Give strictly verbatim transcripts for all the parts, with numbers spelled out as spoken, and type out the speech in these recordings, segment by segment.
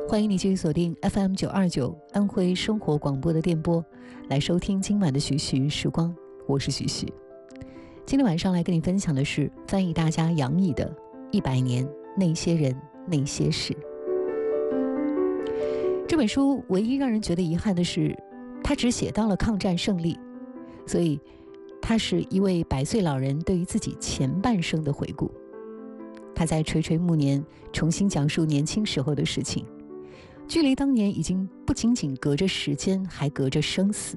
欢迎你继续锁定 F M 九二九安徽生活广播的电波，来收听今晚的徐徐时光，我是徐徐。今天晚上来跟你分享的是翻译大家杨毅的《一百年那些人那些事》。这本书唯一让人觉得遗憾的是，他只写到了抗战胜利，所以他是一位百岁老人对于自己前半生的回顾。他在垂垂暮年重新讲述年轻时候的事情，距离当年已经不仅仅隔着时间，还隔着生死。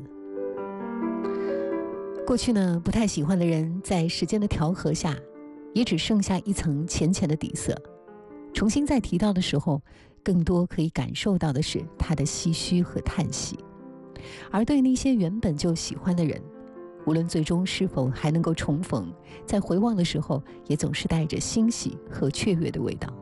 过去呢，不太喜欢的人在时间的调和下，也只剩下一层浅浅的底色。重新再提到的时候，更多可以感受到的是他的唏嘘和叹息。而对那些原本就喜欢的人，无论最终是否还能够重逢，在回望的时候，也总是带着欣喜和雀跃的味道。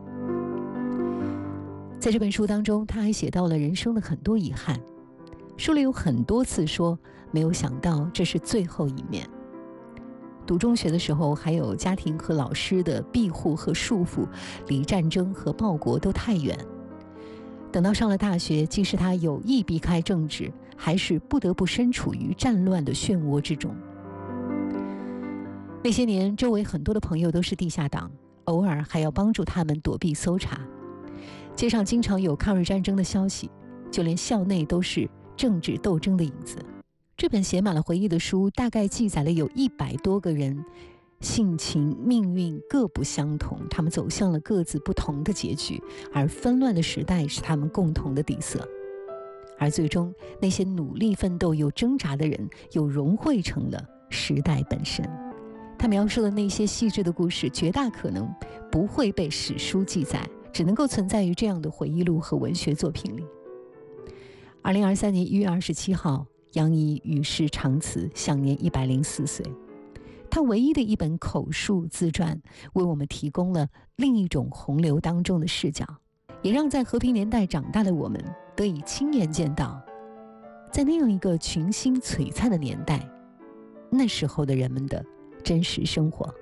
在这本书当中，他还写到了人生的很多遗憾。书里有很多次说，没有想到这是最后一面。读中学的时候，还有家庭和老师的庇护和束缚，离战争和报国都太远。等到上了大学，即使他有意避开政治，还是不得不身处于战乱的漩涡之中。那些年，周围很多的朋友都是地下党，偶尔还要帮助他们躲避搜查。街上经常有抗日战争的消息，就连校内都是政治斗争的影子。这本写满了回忆的书，大概记载了有一百多个人，性情命运各不相同，他们走向了各自不同的结局，而纷乱的时代是他们共同的底色。而最终，那些努力奋斗又挣扎的人，又融汇成了时代本身。他描述的那些细致的故事，绝大可能不会被史书记载，只能够存在于这样的回忆录和文学作品里。二零二三年一月二十七号，杨毅与世长辞，享年一百零四岁。他唯一的一本口述自传，为我们提供了另一种洪流当中的视角，也让在和平年代长大的我们得以亲眼见到，在那样一个群星璀璨的年代，那时候的人们的真实生活。